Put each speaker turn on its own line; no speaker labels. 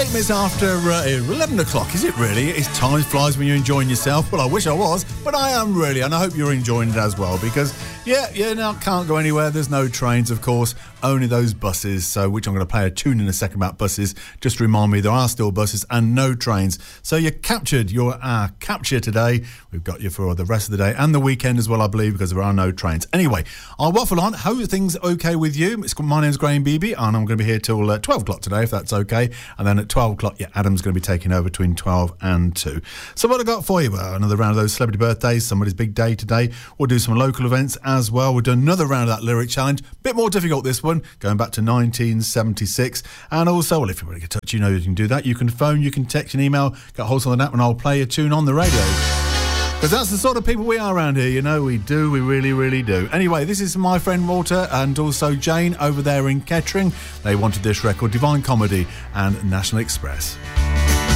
8 minutes after 11 o'clock, is it really? Time flies when you're enjoying yourself. Well, I wish I was, but I am really, and I hope you're enjoying it as well, because, now can't go anywhere. There's no trains, of course, only those buses, so which I'm going to play a tune in a second about buses, just to remind me there are still buses and no trains. So you're captured, you're captured today. We've got you for the rest of the day and the weekend as well, I believe, because there are no trains. Anyway, I'll waffle on. Hope things are okay with you. My name's Graham Beebe, and I'm going to be here till 12 o'clock today, if that's okay. And then at 12 o'clock, Adam's going to be taking over between 12 and 2. So what I got for you? Another round of those celebrity birthdays, somebody's big day today. We'll do some local events as well. We'll do another round of that lyric challenge. Bit more difficult this one, going back to 1976. And also, well, if you want to get in touch, you know you can do that. You can phone, you can text and email, get hold of that, and I'll play a tune on the radio. Because that's the sort of people we are around here, we do, we really, really do. Anyway, this is my friend Walter and also Jane over there in Kettering. They wanted this record, Divine Comedy and National Express.